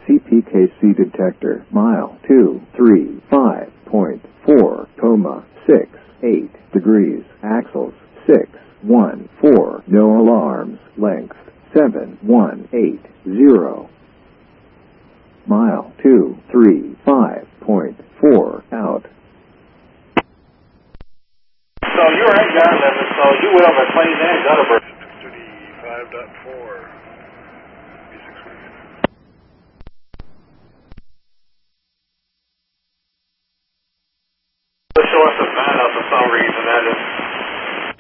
CPKC detector, mile 235.4, 6.8 degrees, axles 614, no alarms, length 7180. Mile 235.4, out. So you're at ground level, so you will McLean and Gutterbird. 35.4. Show us a sign up for some reason, that is